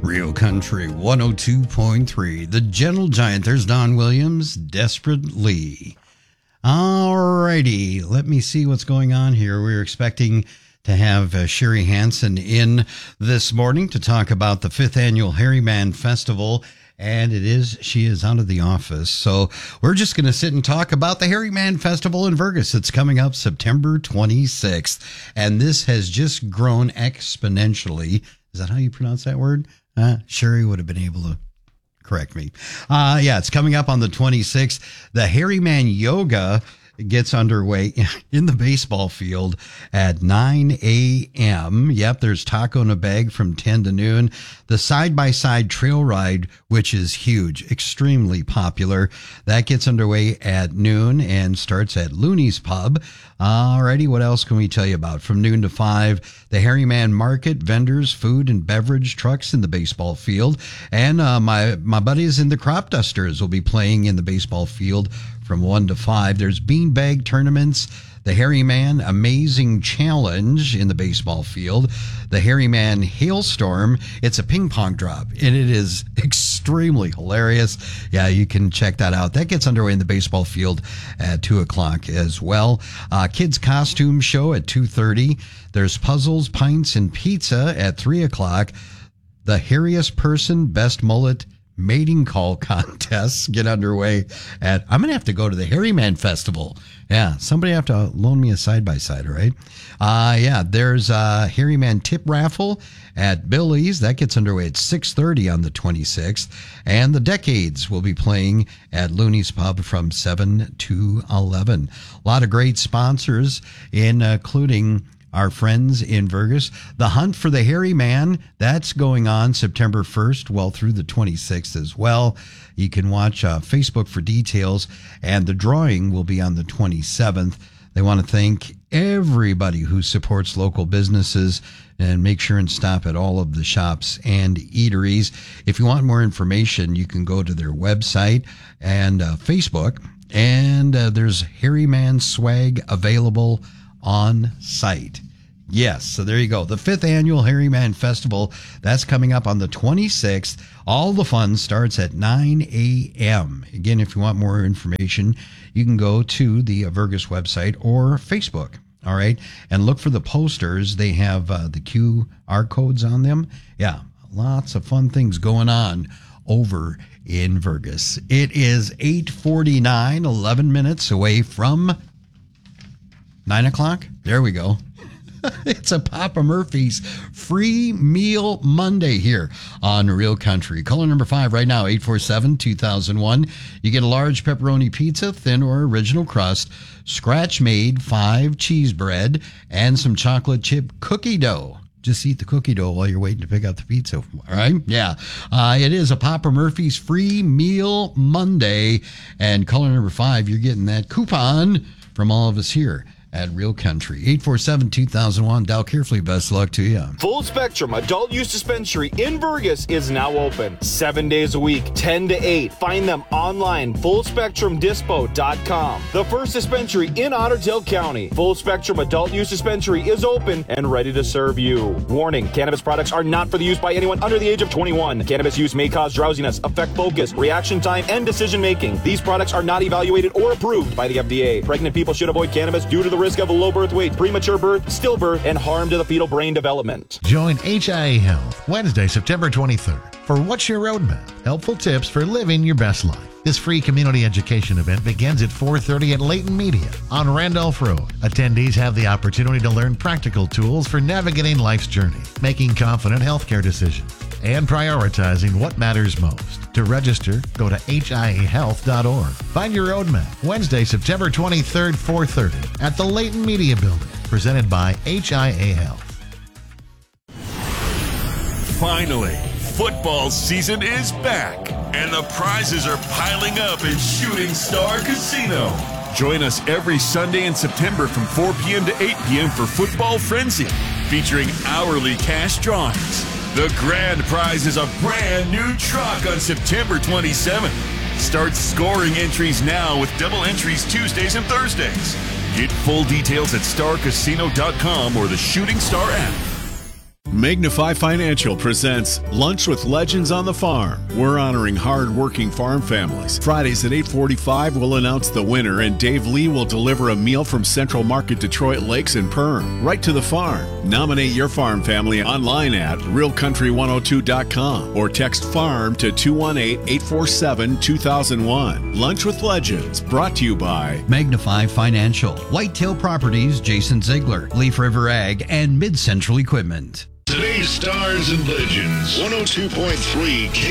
Real Country 102.3. The Gentle Giant. There's Don Williams, Desperately. Alrighty, let me see what's going on here. We're expecting to have Sherry Hansen in this morning to talk about the 5th annual Harryman Festival. And she is out of the office. So we're just going to sit and talk about the Harryman Festival in Vergas. It's coming up September 26th. And this has just grown exponentially. Is that how you pronounce that word? Sherry would have been able to correct me. It's coming up on the 26th. The Harryman Yoga gets underway in the baseball field at 9 a.m. Yep, there's taco in a bag from 10 to noon. The side-by-side trail ride, which is huge, extremely popular, that gets underway at noon and starts at Looney's Pub. Alrighty, what else can we tell you about? From noon to 5, the Harryman Market, vendors, food and beverage trucks in the baseball field. And my buddies in the Crop Dusters will be playing in the baseball field from 1 to 5. There's beanbag tournaments, the Harryman Amazing Challenge in the baseball field, the Harryman Hailstorm. It's a ping pong drop, and it is extremely hilarious. Yeah, you can check that out. That gets underway in the baseball field at 2 o'clock as well. Kids Costume Show at 2:30. There's puzzles, pints, and pizza at 3 o'clock. The Hairiest Person Best Mullet Mating Call contests get underway at, I'm going to have to go to the Harryman Festival. Yeah, somebody have to loan me a side-by-side, all right? There's a Harryman Tip Raffle at Billy's. That gets underway at 6:30 on the 26th. And the Decades will be playing at Looney's Pub from 7 to 11. A lot of great sponsors, including our friends in Vergas. The Hunt for the Harryman, that's going on September 1st, well through the 26th as well. You can watch Facebook for details, and the drawing will be on the 27th. They want to thank everybody who supports local businesses and make sure and stop at all of the shops and eateries. If you want more information, you can go to their website and Facebook, and there's Harryman swag available on site. Yes, so there you go. The 5th annual Harryman Festival, that's coming up on the 26th. All the fun starts at 9 a.m. Again, if you want more information, you can go to the Vergas website or Facebook. All right, and look for the posters. They have the QR codes on them. Yeah, lots of fun things going on over in Vergas. It is 8:49, 11 minutes away from 9 o'clock? There we go. It's a Papa Murphy's Free Meal Monday here on Real Country. Caller number 5 right now, 847-2001. You get a large pepperoni pizza, thin or original crust, scratch-made 5 cheese bread, and some chocolate chip cookie dough. Just eat the cookie dough while you're waiting to pick up the pizza, all right? Yeah. It is a Papa Murphy's Free Meal Monday. And caller number 5, you're getting that coupon from all of us here at Real Country. 847-2001. Dial carefully. Best luck to you. Full Spectrum Adult Use Dispensary in Vergas is now open 7 days a week, 10 to 8. Find them online, fullspectrumdispo.com. The first dispensary in Otter Tail County. Full Spectrum Adult Use Dispensary is open and ready to serve you. Warning, cannabis products are not for the use by anyone under the age of 21. Cannabis use may cause drowsiness, affect focus, reaction time, and decision making. These products are not evaluated or approved by the FDA. Pregnant people should avoid cannabis due to the risk of a low birth weight, premature birth, stillbirth, and harm to the fetal brain development. Join HIA Health Wednesday, September 23rd for What's Your Roadmap? Helpful tips for living your best life. This free community education event begins at 4:30 at Layton Media on Randolph Road. Attendees have the opportunity to learn practical tools for navigating life's journey, making confident healthcare decisions, and prioritizing what matters most. To register, go to hiahealth.org. Find your roadmap Wednesday, September 23rd, 4:30 at the Layton Media Building, presented by HIA Health. Finally, football season is back, and the prizes are piling up at Shooting Star Casino. Join us every Sunday in September from 4 p.m. to 8 p.m. for Football Frenzy, featuring hourly cash drawings. The grand prize is a brand new truck on September 27th. Start scoring entries now with double entries Tuesdays and Thursdays. Get full details at starcasino.com or the Shooting Star app. Magnify Financial presents Lunch with Legends on the Farm. We're honoring hard-working farm families. Fridays at 8:45, we'll announce the winner, and Dave Lee will deliver a meal from Central Market Detroit Lakes and Perm, right to the farm. Nominate your farm family online at realcountry102.com or text FARM to 218-847-2001. Lunch with Legends, brought to you by Magnify Financial, Whitetail Properties, Jason Ziegler, Leaf River Ag, and Mid Central Equipment. Today's Stars and Legends, 102.3